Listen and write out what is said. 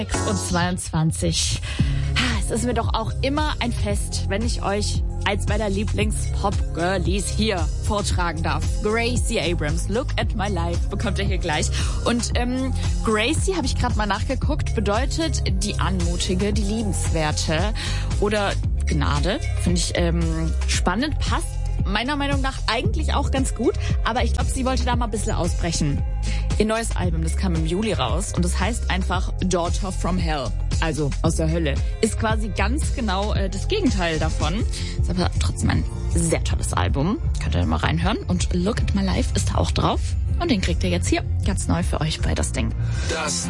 6:22. Es ist mir doch auch immer ein Fest, wenn ich euch eins meiner Lieblings-Pop-Girlies hier vortragen darf. Gracie Abrams, Look at My Life, bekommt ihr hier gleich. Und Gracie, habe ich gerade mal nachgeguckt, bedeutet die Anmutige, die Liebenswerte oder Gnade. Finde ich spannend, passt meiner Meinung nach eigentlich auch ganz gut, aber ich glaube, sie wollte da mal ein bisschen ausbrechen. Ihr neues Album, das kam im Juli raus und das heißt einfach Daughter from Hell, also aus der Hölle. Ist quasi ganz genau das Gegenteil davon. Ist aber trotzdem ein sehr tolles Album. Könnt ihr mal reinhören. Und Look at My Life ist da auch drauf. Und den kriegt ihr jetzt hier ganz neu für euch bei das Ding. Das